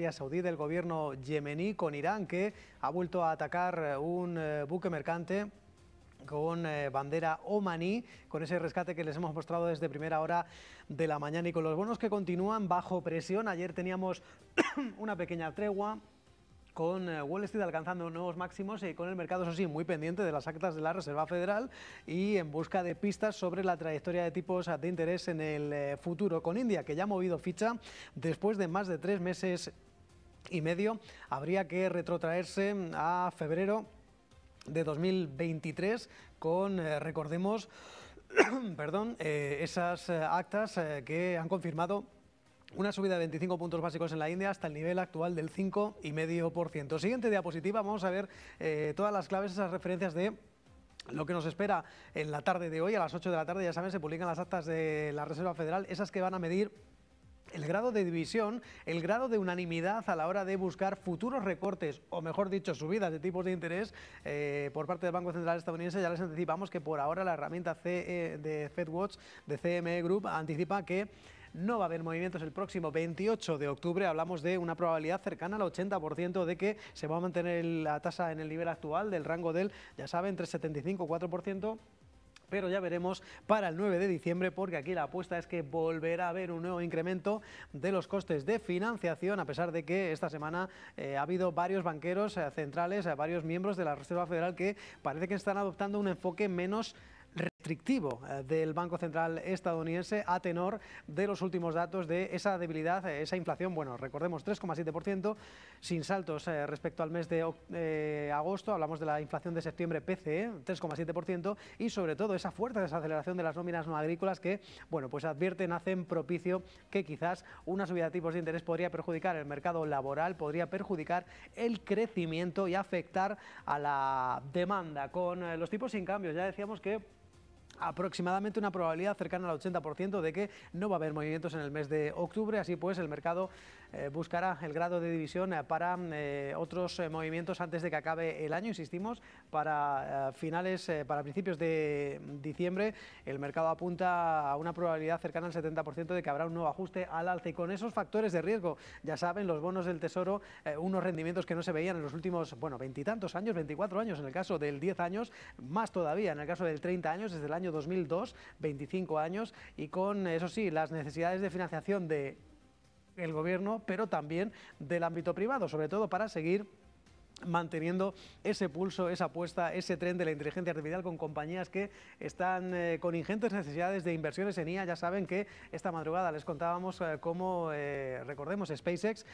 Arabia Saudí, del gobierno yemení, con Irán, que ha vuelto a atacar un buque mercante con bandera omaní, con ese rescate que les hemos mostrado desde primera hora de la mañana y con los bonos que continúan bajo presión. Ayer teníamos una pequeña tregua, con Wall Street alcanzando nuevos máximos y con el mercado, eso sí, muy pendiente de las actas de la Reserva Federal y en busca de pistas sobre la trayectoria de tipos de interés en el futuro, con India, que ya ha movido ficha después de más de 3 meses y medio. Habría que retrotraerse a febrero de 2023 con, recordemos, esas actas que han confirmado una subida de 25 puntos básicos en la India hasta el nivel actual del 5,5%. Siguiente diapositiva, vamos a ver todas las claves, esas referencias de lo que nos espera en la tarde de hoy. A las 8 de la tarde, ya saben, se publican las actas de la Reserva Federal, esas que van a medir el grado de división, el grado de unanimidad a la hora de buscar futuros recortes, o mejor dicho, subidas de tipos de interés por parte del Banco Central estadounidense. Ya les anticipamos que por ahora la herramienta de FedWatch, de CME Group, anticipa que no va a haber movimientos el próximo 28 de octubre. Hablamos de una probabilidad cercana al 80% de que se va a mantener la tasa en el nivel actual del rango del, ya saben, 3,75 y 4%. Pero ya veremos para el 9 de diciembre, porque aquí la apuesta es que volverá a haber un nuevo incremento de los costes de financiación, a pesar de que esta semana ha habido varios banqueros centrales, varios miembros de la Reserva Federal que parece que están adoptando un enfoque menos restrictivo del Banco Central estadounidense a tenor de los últimos datos de esa debilidad, esa inflación. Bueno, recordemos 3,7%, sin saltos respecto al mes de agosto. Hablamos de la inflación de septiembre PCE, 3,7%, y sobre todo esa fuerte desaceleración de las nóminas no agrícolas que, bueno, pues advierten, hacen propicio que quizás una subida de tipos de interés podría perjudicar el mercado laboral, podría perjudicar el crecimiento y afectar a la demanda. Con los tipos sin cambio, ya decíamos que aproximadamente una probabilidad cercana al 80% de que no va a haber movimientos en el mes de octubre. Así pues, el mercado buscará el grado de división para otros movimientos antes de que acabe el año. Insistimos, para para principios de diciembre, el mercado apunta a una probabilidad cercana al 70% de que habrá un nuevo ajuste al alza. Y con esos factores de riesgo, ya saben, los bonos del Tesoro, unos rendimientos que no se veían en los últimos, bueno, 20 y tantos años, 24 años en el caso del 10 años, más todavía en el caso del 30 años, desde el año 2002, 25 años, y con, eso sí, las necesidades de financiación del gobierno, pero también del ámbito privado, sobre todo para seguir manteniendo ese pulso, esa apuesta, ese tren de la inteligencia artificial con compañías que están con ingentes necesidades de inversiones en IA. Ya saben que esta madrugada les contábamos cómo, recordemos, SpaceX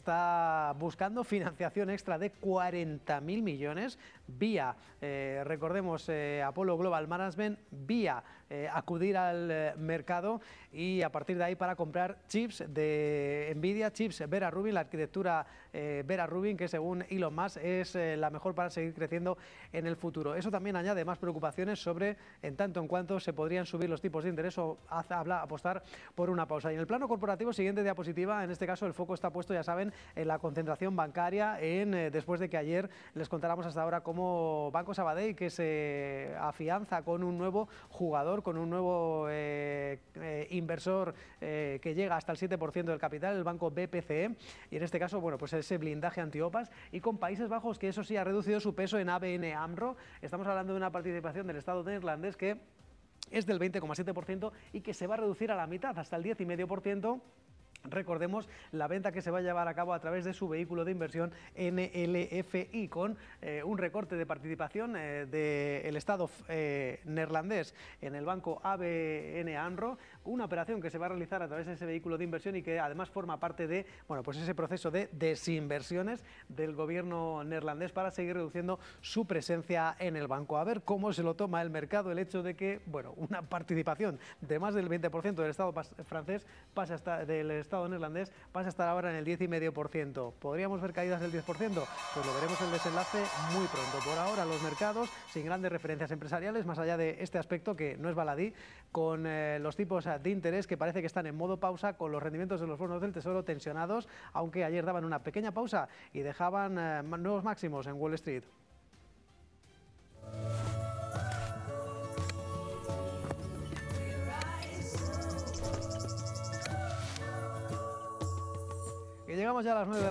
está buscando financiación extra de 40.000 millones vía, recordemos, Apollo Global Management, vía acudir al mercado y a partir de ahí para comprar chips de Nvidia, chips Vera Rubin, la arquitectura Vera Rubin, que según Elon Musk es la mejor para seguir creciendo en el futuro. Eso también añade más preocupaciones sobre en tanto en cuanto se podrían subir los tipos de interés o apostar por una pausa. Y en el plano corporativo, siguiente diapositiva, en este caso el foco está puesto, ya saben, en la concentración bancaria, después de que ayer les contáramos hasta ahora cómo Banco Sabadell, que se afianza con un nuevo jugador, con un nuevo inversor que llega hasta el 7% del capital, el banco BPCE, y en este caso, bueno, pues ese blindaje anti-OPAs, y con Países Bajos, que eso sí ha reducido su peso en ABN AMRO. Estamos hablando de una participación del Estado neerlandés que es del 20,7% y que se va a reducir a la mitad, hasta el 10,5%. Recordemos la venta que se va a llevar a cabo a través de su vehículo de inversión NLFI, con un recorte de participación del Estado neerlandés en el banco ABN AMRO, una operación que se va a realizar a través de ese vehículo de inversión y que además forma parte de, bueno, pues ese proceso de desinversiones del gobierno neerlandés para seguir reduciendo su presencia en el banco. A ver cómo se lo toma el mercado el hecho de que, bueno, una participación de más del 20% del Estado francés pasa hasta del Estado neerlandés pasa a estar ahora en el 10,5%. ¿Podríamos ver caídas del 10%? Pues lo veremos en el desenlace muy pronto. Por ahora los mercados sin grandes referencias empresariales, más allá de este aspecto que no es baladí, con los tipos de interés que parece que están en modo pausa, con los rendimientos de los bonos del Tesoro tensionados, aunque ayer daban una pequeña pausa y dejaban nuevos máximos en Wall Street. Y llegamos ya a las 9 de la